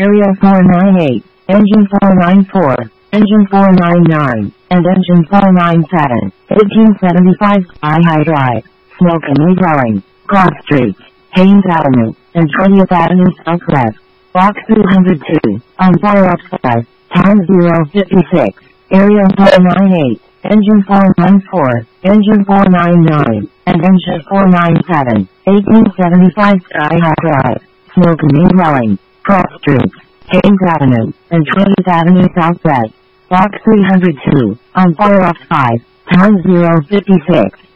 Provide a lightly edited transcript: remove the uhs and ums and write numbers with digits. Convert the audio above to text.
Area 498, Engine 494, Engine 499, and Engine 497, 1875 Sky High Drive, Smoking Dwelling, Cross Street, Haynes Avenue, and 20th Avenue Southwest, Block 302, on Fire Up 5, Time 056, Area 498, Engine 494, Engine 499, and Engine 497, 1875 Sky High Drive, Smoking Dwelling, Cross Street, Haynes Avenue, and 20th Avenue Southwest, Block 302, on Fire Up 5, Time 056.